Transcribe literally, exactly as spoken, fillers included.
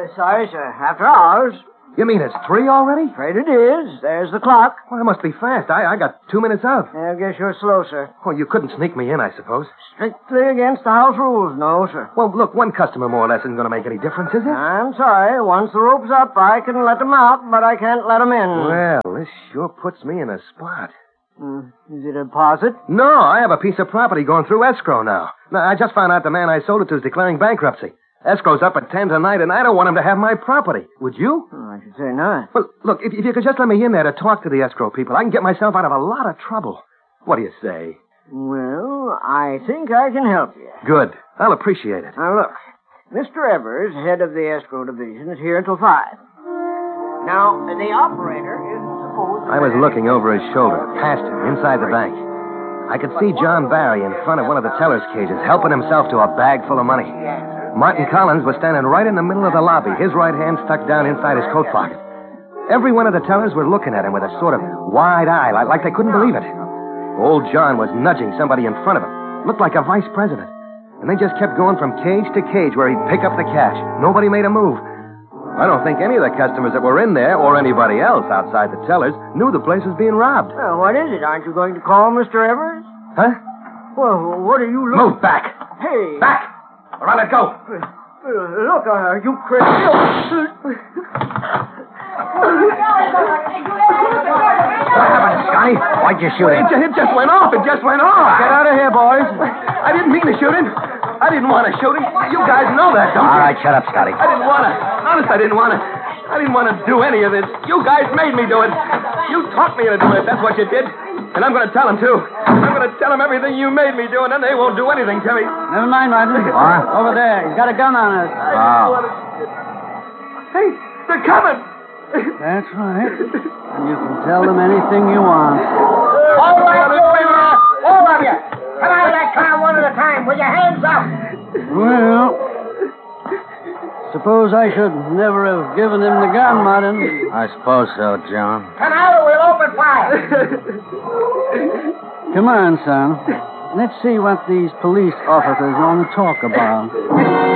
sorry, sir. After hours. You mean it's three already? Afraid it is. There's the clock. Well, it must be fast. I, I got two minutes out. I guess you're slow, sir. Oh, you couldn't sneak me in, I suppose. Strictly against the house rules, no, sir. Well, look, one customer more or less isn't going to make any difference, is it? I'm sorry. Once the rope's up, I can let them out, but I can't let them in. Well, this sure puts me in a spot. Mm, is it a deposit? No, I have a piece of property going through escrow now. Now, I just found out the man I sold it to is declaring bankruptcy. Escrow's up at ten tonight, and I don't want him to have my property. Would you? Oh, I should say not. Well, look, if, if you could just let me in there to talk to the escrow people, I can get myself out of a lot of trouble. What do you say? Well, I think I can help you. Good. I'll appreciate it. Now, look. Mister Evers, head of the escrow division, is here until five. Now, the operator isn't supposed to... I was looking over his shoulder, past him, inside the bank. I could see John Barry in front of one of the teller's cages, helping himself to a bag full of money. Martin Collins was standing right in the middle of the lobby, his right hand stuck down inside his coat pocket. Every one of the tellers were looking at him with a sort of wide eye, like, like they couldn't believe it. Old John was nudging somebody in front of him. Looked like a vice president. And they just kept going from cage to cage where he'd pick up the cash. Nobody made a move. I don't think any of the customers that were in there, or anybody else outside the tellers, knew the place was being robbed. Well, what is it? Aren't you going to call Mister Evers? Huh? Well, what are you looking... Move back! Hey! Back! Or I'll let go. Uh, look, are you crazy? What happened, Scotty? Why'd you shoot him? It, it just went off. It just went off. Get out of here, boys. I didn't mean to shoot him. I didn't want to shoot him. You guys know that, don't you? All right, shut up, Scotty. I didn't want to. Honest, I didn't want to. I didn't want to do any of this. You guys made me do it. You talked me into doing it. That's what you did. And I'm going to tell them, too. I'm going to tell them everything you made me do, and then they won't do anything to me. Never mind, Martin. What? Over there. He's got a gun on us. Oh. Hey, they're coming. That's right. And you can tell them anything you want. All right, you, uh, all of you. Come out of that car one at a time with your hands up. Well, suppose I should never have given him the gun, Martin. I suppose so, John. Come out or we'll open fire. Come on, son. Let's see what these police officers want to talk about.